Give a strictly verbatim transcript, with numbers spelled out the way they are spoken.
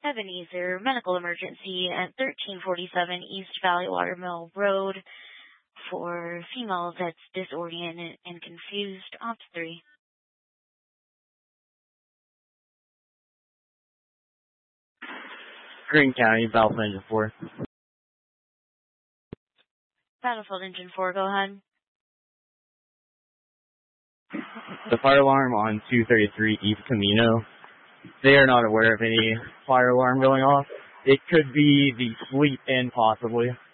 Ebenezer, medical emergency at thirteen forty-seven East Valley Watermill Road for female that's disoriented and confused. Opt three. Green County, Battlefield Engine four. Battlefield Engine four, go ahead. The fire alarm on two thirty-three East Camino. They are not aware of any fire alarm going off. It could be the sleep in, possibly.